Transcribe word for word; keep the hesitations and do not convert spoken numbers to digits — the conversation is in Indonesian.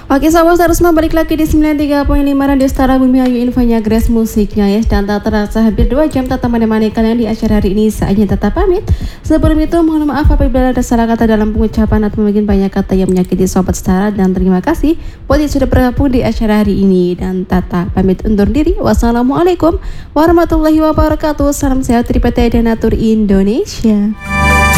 Oke sahabat harus balik lagi di sembilan puluh tiga koma lima Radio Setara Bumi Ayu, infonya Grace musiknya ya. Dan tak terasa hampir dua jam tetap menemani kalian di acara hari ini. Saatnya tetap pamit. Sebelum itu mohon maaf apabila ada salah kata dalam pengucapan atau mungkin banyak kata yang menyakiti sobat Setara. Dan terima kasih buat yang sudah bergabung di acara hari ini. Dan Tata pamit undur diri. Wassalamualaikum warahmatullahi wabarakatuh. Salam sehat dari P T Danatur Indonesia.